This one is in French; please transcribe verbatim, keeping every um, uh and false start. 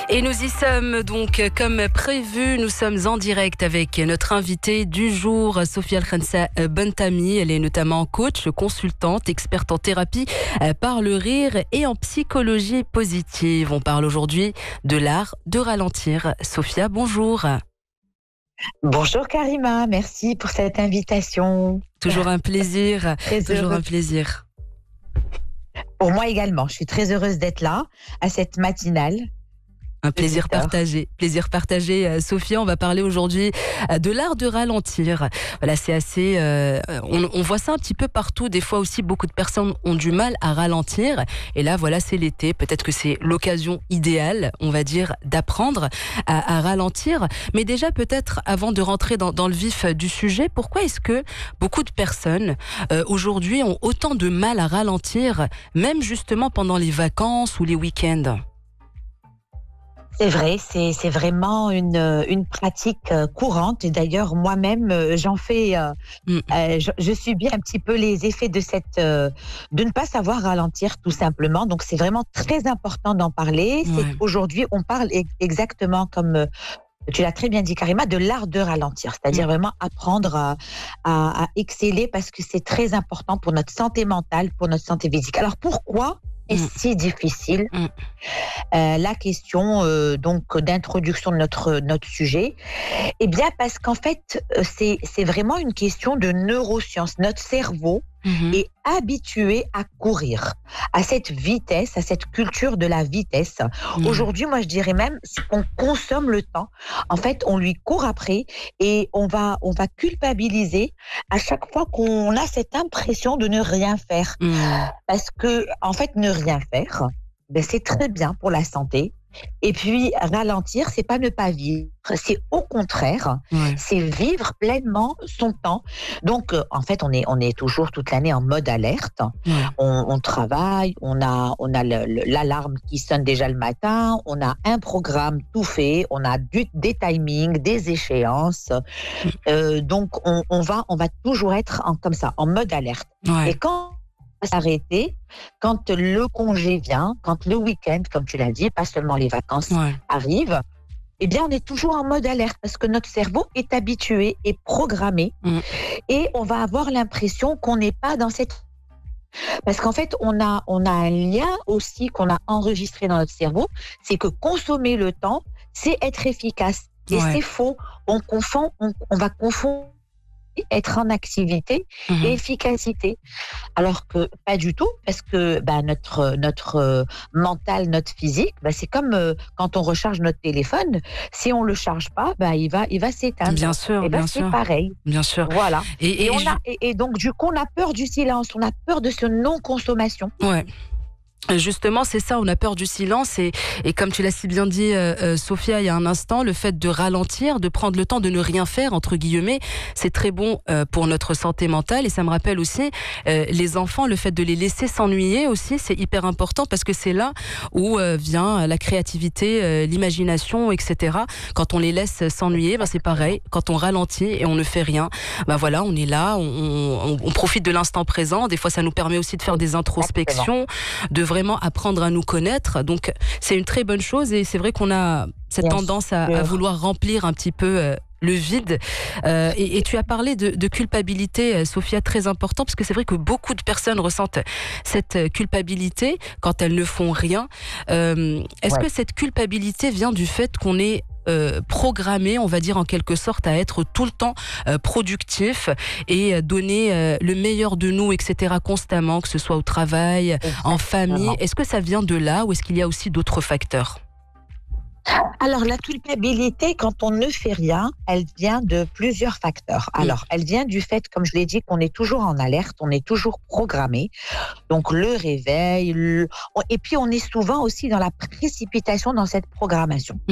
Et nous y sommes donc comme prévu, nous sommes en direct avec notre invitée du jour, Sophia El-Khensa Bentami. Elle est notamment coach, consultante, experte en thérapie par le rire et en psychologie positive. On parle aujourd'hui de l'art de ralentir. Sophia, bonjour. Bonjour Karima, merci pour cette invitation. Toujours un plaisir, Très toujours heureuse. un plaisir. Pour moi également, je suis très heureuse d'être là, à cette matinale. Un plaisir Auditeur. partagé. Plaisir partagé, euh, Sophia. On va parler aujourd'hui euh, de l'art de ralentir. Voilà, c'est assez. Euh, on, on voit ça un petit peu partout. Des fois aussi, beaucoup de personnes ont du mal à ralentir. Et là, voilà, c'est l'été. Peut-être que c'est l'occasion idéale, on va dire, d'apprendre à, à ralentir. Mais déjà, peut-être, avant de rentrer dans, dans le vif du sujet, pourquoi est-ce que beaucoup de personnes euh, aujourd'hui ont autant de mal à ralentir, même justement pendant les vacances ou les week-ends ? C'est vrai, c'est, c'est vraiment une, une pratique euh, courante. Et d'ailleurs, moi-même, euh, j'en fais, euh, Mm. euh, je, je subis un petit peu les effets de cette, euh, de ne pas savoir ralentir, tout simplement. Donc, c'est vraiment très important d'en parler. C'est Ouais. qu'aujourd'hui, on parle e- exactement comme euh, tu l'as très bien dit, Karima, de l'art de ralentir. C'est-à-dire Mm. vraiment apprendre à, à, à exceller parce que c'est très important pour notre santé mentale, pour notre santé physique. Alors, pourquoi est-ce Mm. si difficile? Mm. Euh, la question euh, donc d'introduction de notre notre sujet, eh bien parce qu'en fait euh, c'est c'est vraiment une question de neurosciences. Notre cerveau Mhm. est habitué à courir, à cette vitesse, à cette culture de la vitesse. Ouais. Aujourd'hui, moi je dirais même qu'on consomme le temps. En fait, on lui court après et on va on va culpabiliser à chaque fois qu'on a cette impression de ne rien faire. Mm. Parce que, en fait, ne rien faire, ben, c'est très bien pour la santé. Et puis, ralentir, c'est pas ne pas vivre, c'est au contraire, Ouais. c'est vivre pleinement son temps. Donc, euh, en fait, on est, on est toujours toute l'année en mode alerte. Ouais. On, on travaille, on a, on a le- le- l'alarme qui sonne déjà le matin, on a un programme tout fait, on a du, des timings, des échéances. Euh, donc, on, on va, on va toujours être en, comme ça, en mode alerte. Ouais. Et quand on va s'arrêter, quand le congé vient, quand le week-end, comme tu l'as dit, pas seulement les vacances Ouais. arrivent, eh bien, on est toujours en mode alerte parce que notre cerveau est habitué et programmé Mm. et on va avoir l'impression qu'on n'est pas dans cette... Parce qu'en fait, on a, on a un lien aussi qu'on a enregistré dans notre cerveau, c'est que consommer le temps, c'est être efficace. Et Ouais. c'est faux. On confond, on, on va confondre être en activité Mhm. et efficacité. Alors que pas du tout, parce que bah, notre, notre euh, mental, notre physique, bah, c'est comme euh, quand on recharge notre téléphone. Si on ne le charge pas, bah, il va, il va s'éteindre. Bien sûr, Et bah, bien c'est sûr, pareil. bien sûr. Voilà. Et, Et, et on je- a, et, et donc, du coup, on a peur du silence, on a peur de ce non-consommation. ouais. Justement, c'est ça, on a peur du silence et, et comme tu l'as si bien dit, euh, euh, Sophia, il y a un instant, le fait de ralentir, de prendre le temps de ne rien faire, entre guillemets, c'est très bon euh, pour notre santé mentale et ça me rappelle aussi euh, les enfants, le fait de les laisser s'ennuyer aussi, c'est hyper important parce que c'est là où euh, vient la créativité, euh, l'imagination, et cetera. Quand on les laisse s'ennuyer, ben c'est pareil, quand on ralentit et on ne fait rien, ben voilà, on est là, on, on, on profite de l'instant présent, des fois ça nous permet aussi de faire des introspections, de vraiment apprendre à nous connaître. Donc, c'est une très bonne chose et c'est vrai qu'on a cette Bien tendance à, sûr. à vouloir remplir un petit peu euh, le vide. Euh, et, et tu as parlé de, de culpabilité, euh, Sophia, très important, parce que c'est vrai que beaucoup de personnes ressentent cette euh, culpabilité quand elles ne font rien. Euh, est-ce Ouais. que cette culpabilité vient du fait qu'on est euh, programmé, on va dire en quelque sorte, à être tout le temps euh, productif et euh, donner euh, le meilleur de nous, et cetera constamment, que ce soit au travail, en famille. Est-ce que ça vient de là ou est-ce qu'il y a aussi d'autres facteurs ? Alors, la culpabilité, quand on ne fait rien, elle vient de plusieurs facteurs. Mm. Alors, elle vient du fait, comme je l'ai dit, qu'on est toujours en alerte, on est toujours programmé. Donc, le réveil, le... et puis on est souvent aussi dans la précipitation dans cette programmation.